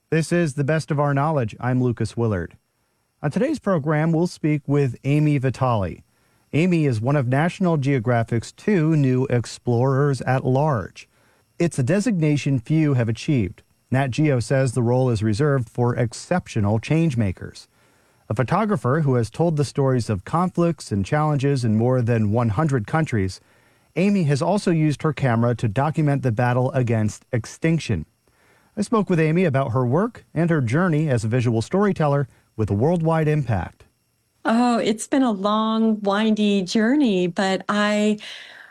This is The Best of Our Knowledge. I'm Lucas Willard. On today's program, we'll speak with Amy Vitale. Amy is one of National Geographic's 2 new Explorers at Large. It's a designation few have achieved. Nat Geo says the role is reserved for exceptional changemakers. A photographer who has told the stories of conflicts and challenges in more than 100 countries, Amy has also used her camera to document the battle against extinction. I spoke with Amy about her work and her journey as a visual storyteller with a worldwide impact. Oh, it's been a long, windy journey, but I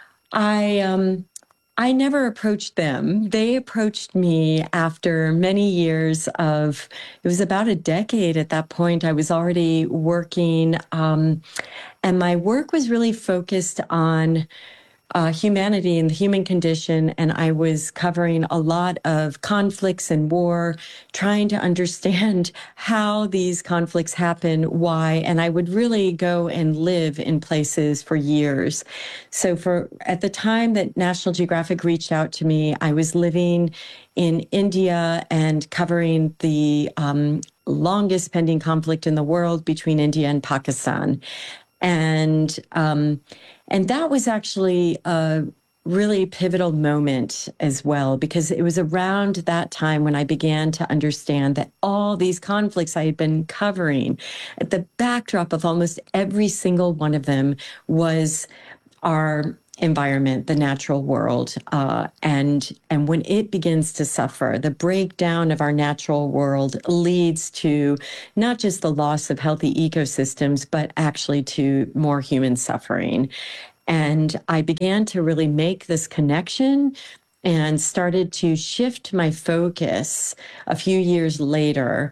never approached them. They approached me after many years of, it was about a decade at that point. I was already working, and my work was really focused on humanity and the human condition, and I was covering a lot of conflicts and war, trying to understand how these conflicts happen, why, and I would really go and live in places for years. So at the time that National Geographic reached out to me, I was living in India and covering the longest pending conflict in the world between India and Pakistan. And that was actually a really pivotal moment as well, because it was around that time when I began to understand that all these conflicts I had been covering, at the backdrop of almost every single one of them was our environment, the natural world. And when it begins to suffer, the breakdown of our natural world leads to not just the loss of healthy ecosystems, but actually to more human suffering. And I began to really make this connection and started to shift my focus a few years later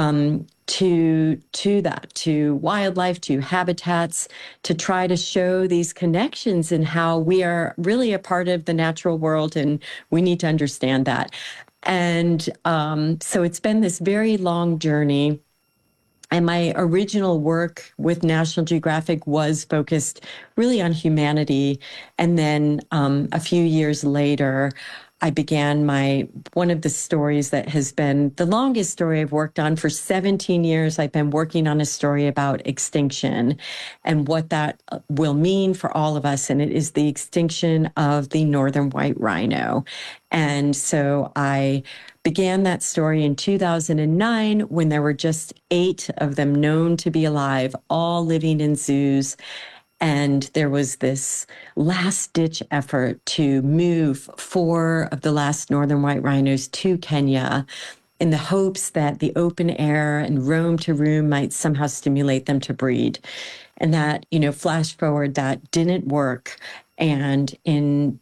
to wildlife, to habitats, to try to show these connections and how we are really a part of the natural world, and we need to understand that. And so it's been this very long journey. And my original work with National Geographic was focused really on humanity. And then a few years later, I began one of the stories that has been the longest story I've worked on for 17 years. I've been working on a story about extinction and what that will mean for all of us. And it is the extinction of the northern white rhino. And so I began that story in 2009 when there were just 8 of them known to be alive, all living in zoos. And there was this last-ditch effort to move 4 of the last northern white rhinos to Kenya in the hopes that the open air and roam to room might somehow stimulate them to breed. And that, flash forward, that didn't work. And in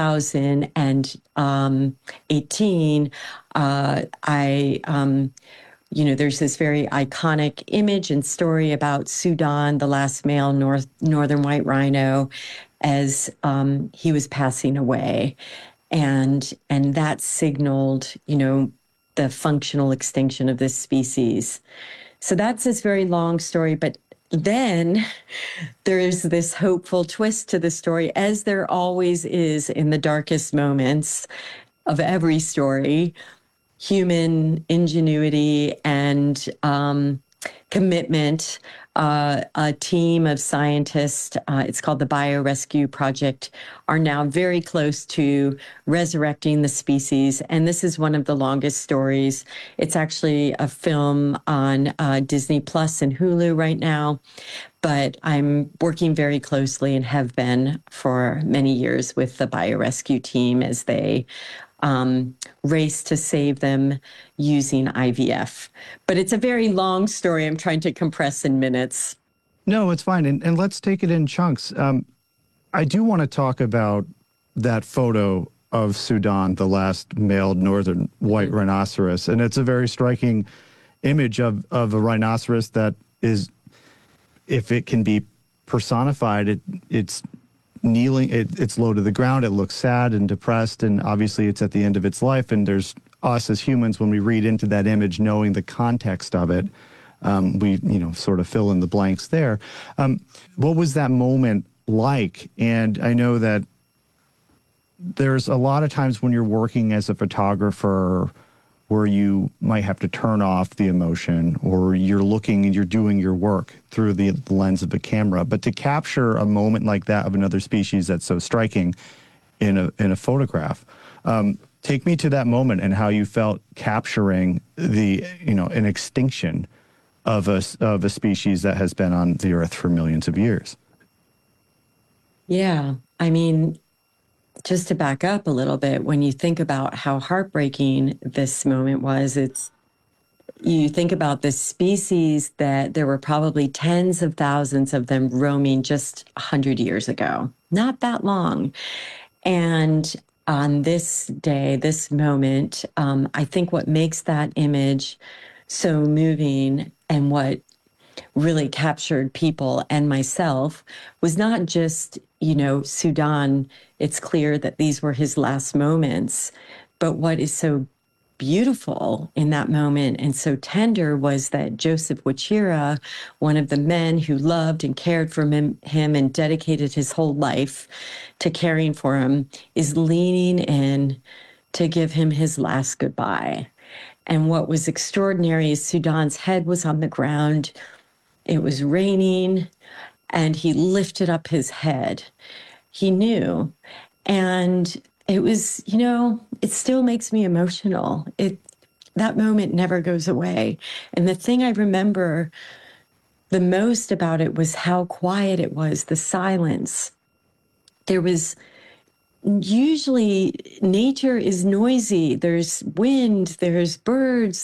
2018, there's this very iconic image and story about Sudan, the last male northern white rhino, as he was passing away. And that signaled, the functional extinction of this species. So that's this very long story, but then there is this hopeful twist to the story, as there always is in the darkest moments of every story. Human ingenuity and commitment. A team of scientists, it's called the Biorescue Project, are now very close to resurrecting the species. And this is one of the longest stories. It's actually a film on Disney Plus and Hulu right now. But I'm working very closely and have been for many years with the Biorescue team as they race to save them using IVF. But it's a very long story I'm trying to compress in minutes. No, it's fine. And let's take it in chunks. I do want to talk about that photo of Sudan, the last male northern white rhinoceros. And it's a very striking image of a rhinoceros that is, if it can be personified, it's kneeling, it's low to the ground, it looks sad and depressed, and obviously it's at the end of its life, and there's us as humans, when we read into that image, knowing the context of it, we sort of fill in the blanks there. What was that moment like? And I know that there's a lot of times when you're working as a photographer, where you might have to turn off the emotion, or you're looking and you're doing your work through the lens of a camera. But to capture a moment like that of another species that's so striking in a photograph, take me to that moment and how you felt capturing an extinction of a species that has been on the Earth for millions of years. Yeah. I mean, just to back up a little bit, when you think about how heartbreaking this moment was, you think about this species that there were probably tens of thousands of them roaming just 100 years ago, not that long. And on this day, this moment, I think what makes that image so moving and what really captured people and myself was not just, Sudan. It's clear that these were his last moments. But what is so beautiful in that moment and so tender was that Joseph Wachira, one of the men who loved and cared for him and dedicated his whole life to caring for him, is leaning in to give him his last goodbye. And what was extraordinary is Sudan's head was on the ground. It was raining, and he lifted up his head. He knew. And it was, it still makes me emotional. That moment never goes away. And the thing I remember the most about it was how quiet it was, the silence. There was usually nature is noisy. There's wind, there's birds,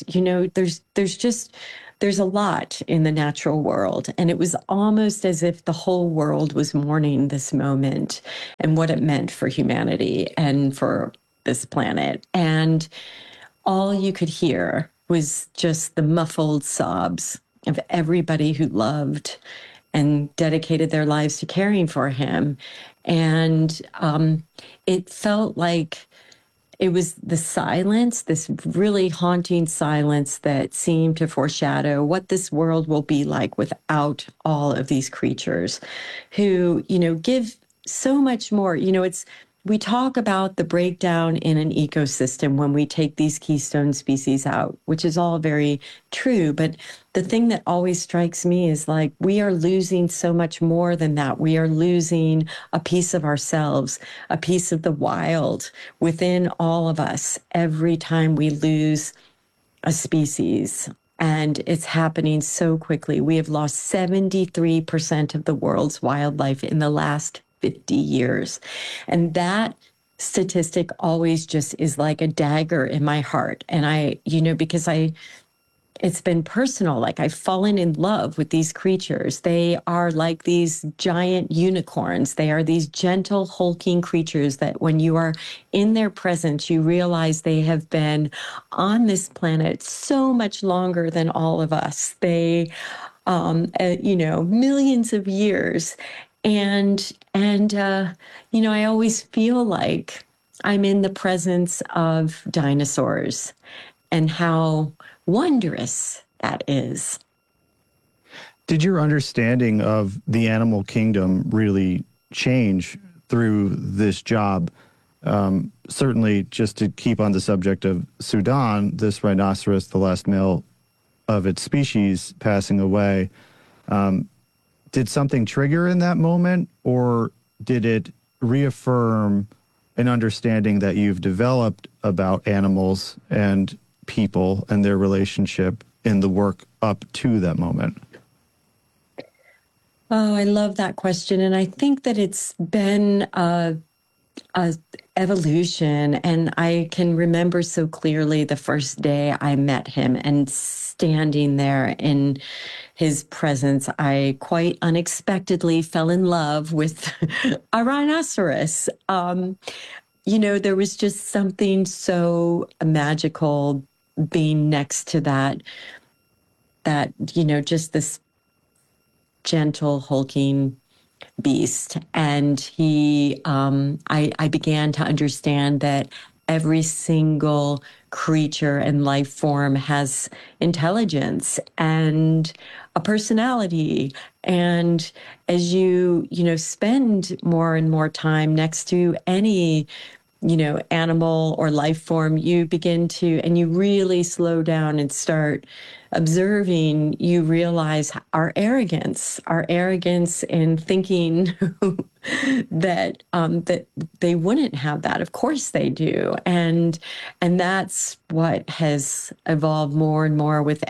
there's a lot in the natural world. And it was almost as if the whole world was mourning this moment and what it meant for humanity and for this planet. And all you could hear was just the muffled sobs of everybody who loved and dedicated their lives to caring for him. And it felt like it was the silence, this really haunting silence that seemed to foreshadow what this world will be like without all of these creatures who, give so much more. We talk about the breakdown in an ecosystem when we take these keystone species out, which is all very true. But the thing that always strikes me is like we are losing so much more than that. We are losing a piece of ourselves, a piece of the wild within all of us every time we lose a species. And it's happening so quickly. We have lost 73% of the world's wildlife in the last 50 years. And that statistic always just is like a dagger in my heart. And because it's been personal, like I've fallen in love with these creatures. They are like these giant unicorns. They are these gentle, hulking creatures that when you are in their presence, you realize they have been on this planet so much longer than all of us. They, millions of years. I always feel like I'm in the presence of dinosaurs and how wondrous that is. Did your understanding of the animal kingdom really change through this job? Certainly, just to keep on the subject of Sudan, this rhinoceros, the last male of its species, passing away, did something trigger in that moment, or did it reaffirm an understanding that you've developed about animals and people and their relationship in the work up to that moment? Oh, I love that question. And I think that it's been a evolution. And I can remember so clearly the first day I met him and standing there in his presence, I quite unexpectedly fell in love with a rhinoceros. There was just something so magical being next to that, just this gentle, hulking beast. And I began to understand that every single creature and life form has intelligence and a personality. And as you spend more and more time next to any animal or life form, you begin to, and you really slow down and start observing, you realize our arrogance in thinking that they wouldn't have that. Of course they do, and that's what has evolved more and more with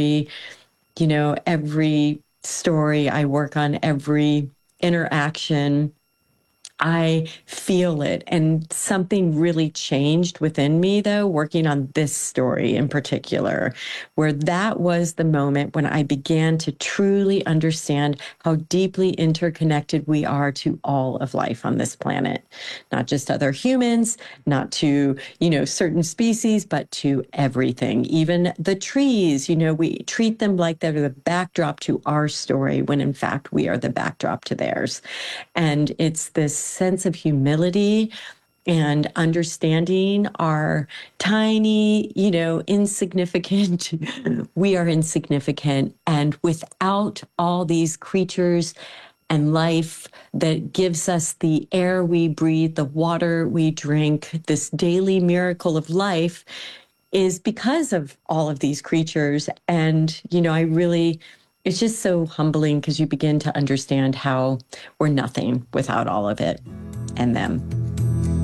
every story I work on, every interaction. I feel it. And something really changed within me, though, working on this story in particular, where that was the moment when I began to truly understand how deeply interconnected we are to all of life on this planet. Not just other humans, not to, certain species, but to everything. Even the trees, we treat them like they're the backdrop to our story, when in fact we are the backdrop to theirs. And it's this sense of humility and understanding our tiny, insignificant, we are insignificant. And without all these creatures and life that gives us the air we breathe, the water we drink, this daily miracle of life is because of all of these creatures. And, it's just so humbling because you begin to understand how we're nothing without all of it and them.